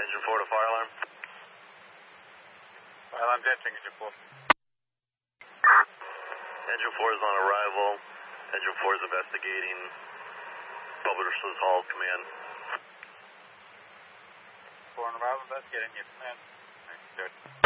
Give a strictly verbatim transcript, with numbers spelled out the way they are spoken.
Engine four to fire alarm. Fire alarm testing, engine four. Engine four is on arrival. Engine four is investigating. Publishers Hall, command. Four on arrival, investigating, your command. Thanks, Jared.